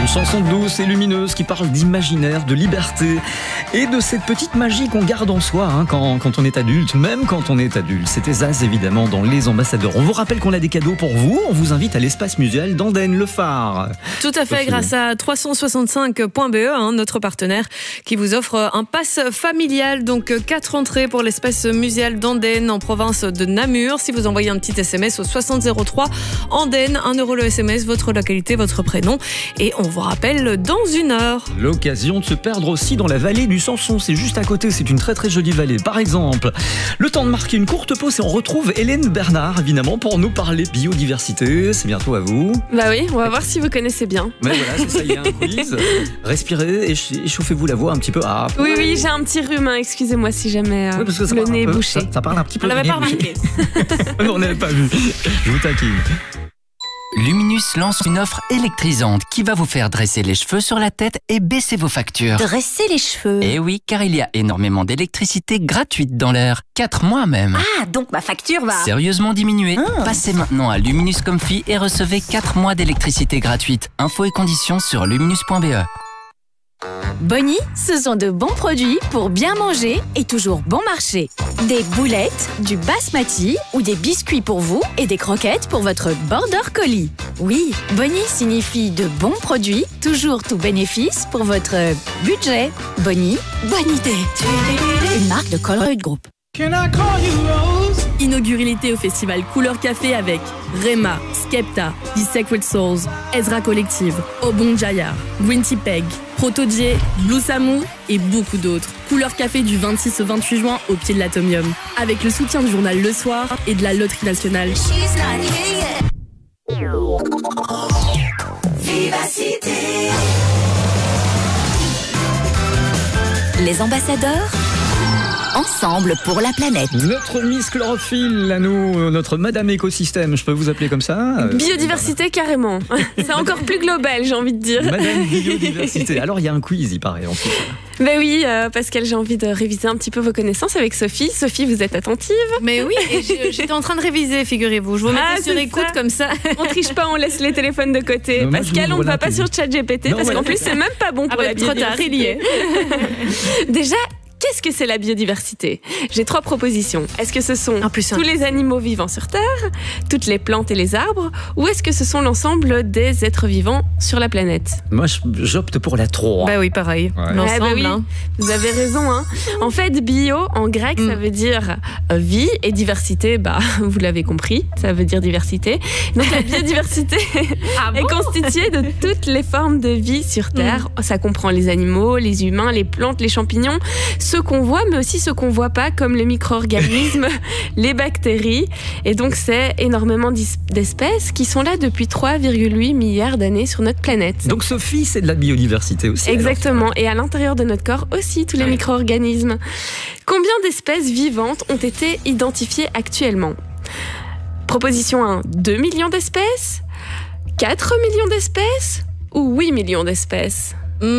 Une chanson douce et lumineuse qui parle d'imaginaire, de liberté et de cette petite magie qu'on garde en soi quand on est adulte, même quand on est adulte. C'était Zaz évidemment dans Les Ambassadeurs. On vous rappelle qu'on a des cadeaux pour vous. On vous invite à l'espace muséal d'Andenne, le phare. Tout à fait, grâce à 365.be, notre partenaire qui vous offre un pass familial. Donc 4 entrées pour l'espace muséal d'Andenne en province de Namur. Si vous envoyez un petit SMS au 6003 Andenne, 1 € le SMS, votre localité, votre prénom. Et on vous rappelle dans 1 heure. L'occasion de se perdre aussi dans la vallée du Samson. C'est juste à côté, c'est une très très jolie vallée. Par exemple, le temps de marquer une courte pause et on retrouve Hélène Bernard, évidemment, pour nous parler biodiversité. C'est bientôt à vous. Bah oui, on va voir si vous connaissez bien. Mais voilà, c'est ça, il y a un quiz. Respirez et échauffez-vous la voix un petit peu. Oui, j'ai un petit rhume, excusez-moi si jamais le nez est bouché. Ça parle un petit peu. On l'avait pas remarqué. On n'avait pas vu. Je vous taquine. Luminus lance une offre électrisante qui va vous faire dresser les cheveux sur la tête et baisser vos factures. Dresser les cheveux? Eh oui, car il y a énormément d'électricité gratuite dans l'air. 4 mois même. Ah, donc ma facture va sérieusement diminuer. Passez maintenant à Luminus Comfy et recevez 4 mois d'électricité gratuite. Infos et conditions sur luminus.be. Bonnie, ce sont de bons produits pour bien manger et toujours bon marché. Des boulettes, du basmati ou des biscuits pour vous et des croquettes pour votre border collie. Oui, Bonnie signifie de bons produits, toujours tout bénéfice pour votre budget. Bonnie, bonne idée. Une marque de Colruyt Group. Inaugurez l'été au festival Couleur Café avec Rema, Skepta, The Sacred Souls, Ezra Collective, Obon Jayar, Green Tea Peg, Proto-J, Blue Samu et beaucoup d'autres. Couleur Café du 26 au 28 juin au pied de l'Atomium. Avec le soutien du journal Le Soir et de la Loterie Nationale. Les ambassadeurs, ensemble pour la planète. Notre Miss Chlorophylle, à nous, notre Madame Écosystème, je peux vous appeler comme ça? Biodiversité, carrément. C'est encore plus global, j'ai envie de dire. Madame Biodiversité. Alors, il y a un quiz, il paraît, en plus. Ben oui, Pascal, j'ai envie de réviser un petit peu vos connaissances avec Sophie. Sophie, vous êtes attentive? Mais oui, et j'étais en train de réviser, figurez-vous. Je vous mettais sur écoute comme ça. On triche pas, on laisse les téléphones de côté. Non, Pascal, on ne va pas sur ChatGPT parce qu'en plus, c'est même pas bon pour la biodiversité. Déjà, qu'est-ce que c'est la biodiversité? J'ai 3 propositions. Est-ce que ce sont tous les animaux vivants sur Terre, toutes les plantes et les arbres, ou est-ce que ce sont l'ensemble des êtres vivants sur la planète? Moi, j'opte pour la 3. Bah oui, pareil. Ouais. L'ensemble, Vous avez raison. En fait, bio, en grec, ça veut dire vie, et diversité, vous l'avez compris, ça veut dire diversité. Donc la biodiversité est constituée de toutes les formes de vie sur Terre. Ça comprend les animaux, les humains, les plantes, les champignons, ceux qu'on voit, mais aussi ceux qu'on voit pas, comme les micro-organismes, les bactéries. Et donc, c'est énormément d'espèces qui sont là depuis 3,8 milliards d'années sur notre planète. Donc, Sophie, c'est de la biodiversité aussi. Exactement. Alors. Et à l'intérieur de notre corps aussi, tous les micro-organismes. Combien d'espèces vivantes ont été identifiées actuellement? Proposition 1, 2 millions d'espèces, 4 millions d'espèces ou 8 millions d'espèces?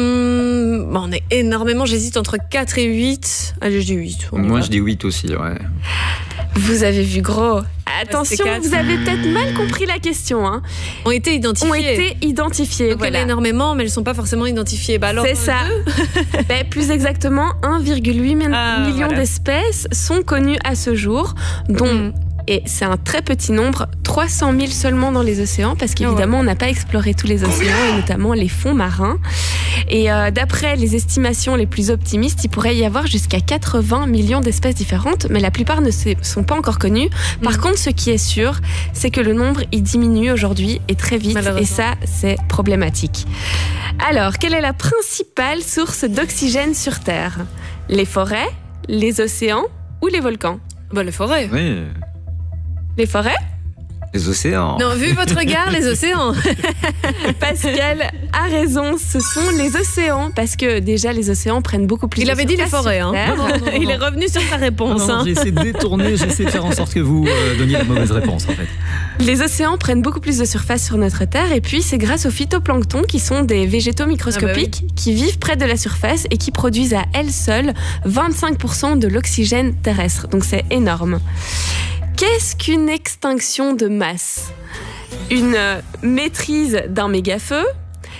On est énormément, j'hésite entre 4 et 8. Allez, je dis 8. Moi, je dis 8 aussi, ouais. Vous avez vu gros. Attention, vous avez peut-être mal compris la question. Ont été identifiées. Donc, voilà. Énormément, mais elles ne sont pas forcément identifiées. Alors, c'est ça. Plus exactement, 1,8 million d'espèces sont connues à ce jour, dont... Et c'est un très petit nombre, 300 000 seulement dans les océans, parce qu'évidemment, on n'a pas exploré tous les océans, et notamment les fonds marins. Et d'après les estimations les plus optimistes, il pourrait y avoir jusqu'à 80 millions d'espèces différentes, mais la plupart ne sont pas encore connues. Par contre, ce qui est sûr, c'est que le nombre, il diminue aujourd'hui, et très vite, et ça, c'est problématique. Alors, quelle est la principale source d'oxygène sur Terre? Les forêts, les océans ou les volcans? Les forêts. Oui. Les forêts? Les océans. Non, vu votre regard, les océans. Pascal a raison, ce sont les océans. Parce que déjà, les océans prennent beaucoup plus de surface. Il avait dit les forêts. Non. Il est revenu sur sa réponse. Non, j'ai essayé de détourner, j'ai essayé de faire en sorte que vous donniez la mauvaise réponse, en fait. Les océans prennent beaucoup plus de surface sur notre Terre. Et puis, c'est grâce aux phytoplanctons, qui sont des végétaux microscopiques, qui vivent près de la surface et qui produisent à elles seules 25% de l'oxygène terrestre. Donc, c'est énorme. Qu'est-ce qu'une extinction de masse? Une maîtrise d'un méga-feu,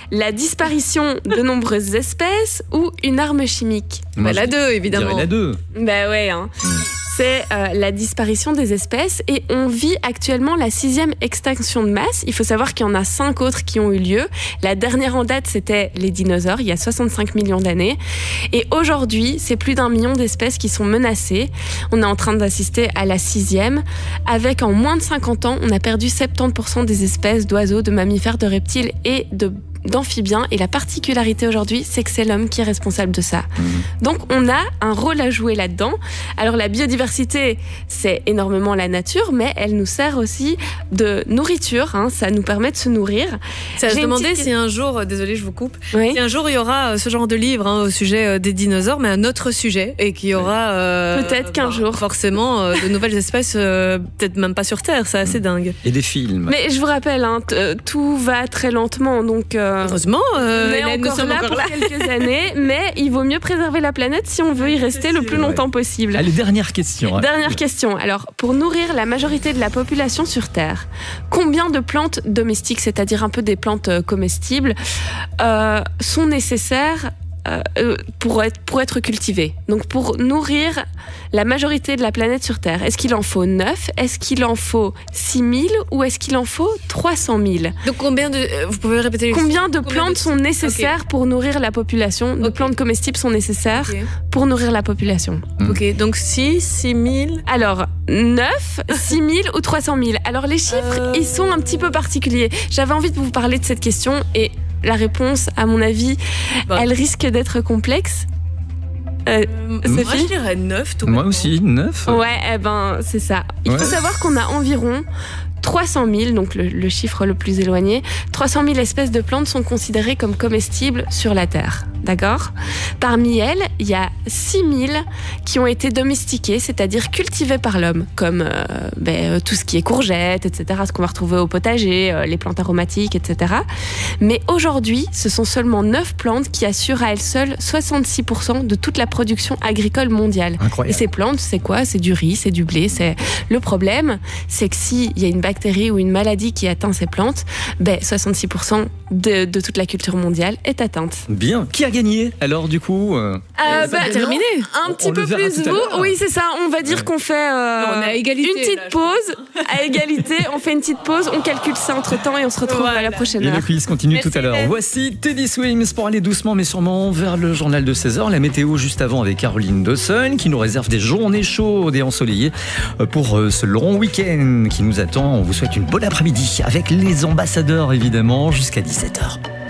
la disparition de nombreuses espèces ou une arme chimique? La 2, évidemment. La 2. Bah ouais, hein. C'est la disparition des espèces et on vit actuellement la 6e extinction de masse. Il faut savoir qu'il y en a 5 autres qui ont eu lieu. La dernière en date, c'était les dinosaures, il y a 65 millions d'années. Et aujourd'hui, c'est plus d'1 million d'espèces qui sont menacées. On est en train d'assister à la 6e. Avec en moins de 50 ans, on a perdu 70% des espèces d'oiseaux, de mammifères, de reptiles et d'amphibiens. Et la particularité aujourd'hui, c'est que c'est l'homme qui est responsable de ça. Donc on a un rôle à jouer là-dedans. Alors la biodiversité, c'est énormément la nature, mais elle nous sert aussi de nourriture, hein, ça nous permet de se nourrir. Ça se demandait si un jour, désolée je vous coupe, oui. Si un jour il y aura ce genre de livre au sujet des dinosaures, mais un autre sujet, et qu'il y aura peut-être qu'un jour forcément de nouvelles espèces, peut-être même pas sur Terre, c'est assez dingue. Et des films. Mais je vous rappelle, hein, tout va très lentement, donc heureusement, nous sommes encore là pour quelques années, mais il vaut mieux préserver la planète si on veut y rester le plus longtemps possible. Allez, dernière question. Dernière question. Alors, pour nourrir la majorité de la population sur Terre, combien de plantes domestiques, c'est-à-dire un peu des plantes comestibles, sont nécessaires pour être cultivées? Donc, pour nourrir la majorité de la planète sur Terre, est-ce qu'il en faut 9? Est-ce qu'il en faut 6000 ou est-ce qu'il en faut 300 000? Donc vous pouvez répéter combien de plantes sont nécessaires pour nourrir la population? De plantes comestibles sont nécessaires pour nourrir la population. Ok, donc 6 000. Alors 9, 6 000 ou 300 000? Alors les chiffres, ils sont un petit peu particuliers. J'avais envie de vous parler de cette question et la réponse, à mon avis, elle risque d'être complexe. Moi, je dirais 9. Moi aussi, 9. Ouais, c'est ça. Il faut savoir qu'on a environ 300 000, donc le chiffre le plus éloigné, 300 000 espèces de plantes sont considérées comme comestibles sur la Terre. D'accord ? Parmi elles, il y a 6 000 qui ont été domestiquées, c'est-à-dire cultivées par l'homme, comme tout ce qui est courgettes, etc., ce qu'on va retrouver au potager, les plantes aromatiques, etc. Mais aujourd'hui, ce sont seulement 9 plantes qui assurent à elles seules 66% de toute la production agricole mondiale. Incroyable. Et ces plantes, c'est quoi ? C'est du riz, c'est du blé. Le problème, c'est que s'il y a une bactérie ou une maladie qui atteint ces plantes, 66% de toute la culture mondiale est atteinte. Bien. Qui a gagné alors du coup terminé. Un petit peu plus vous. Oui, c'est ça. On va dire qu'on fait on est à égalité, une petite pause. À égalité, on fait une petite pause, on calcule ça entre temps et on se retrouve à la prochaine heure. Et le quiz continue tout à l'heure. Voici Teddy Swims pour aller doucement mais sûrement vers le journal de 16h. La météo juste avant avec Caroline Dawson qui nous réserve des journées chaudes et ensoleillées pour ce long week-end qui nous attend. On vous souhaite une bonne après-midi avec les ambassadeurs évidemment jusqu'à 17h.